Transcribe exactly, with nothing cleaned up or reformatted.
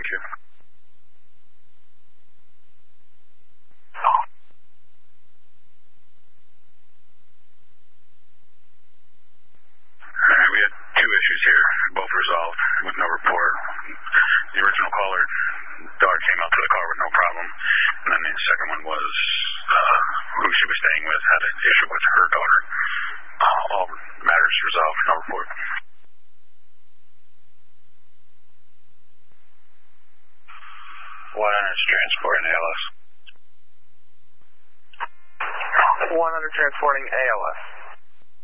Thank you. Alright, we had two issues here, both resolved with no report. The original caller, daughter came out to the car with no problem, and then the second one was uh, who she was staying with had an issue with her daughter. Uh, all matters resolved, no report. one hundred transporting A L S. one hundred transporting A L S.